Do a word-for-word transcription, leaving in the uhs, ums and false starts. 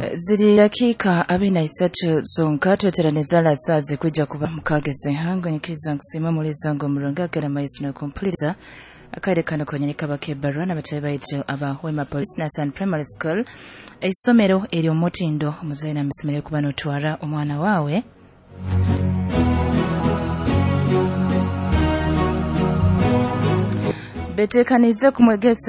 Ziri dakika abiri na isatu zonka tweteraniza la saa zikwijja kuba mukageze hanga nyikiza nkusima muleza ngo mulonga gala mayisi no kumpuliza akaire kano konyene kabake barana bataye bayityo aba Wema Police Nasan Primary School esomero eryo motindo muzaina misomero kuba notwara omwana wawe betekanize kumwegesa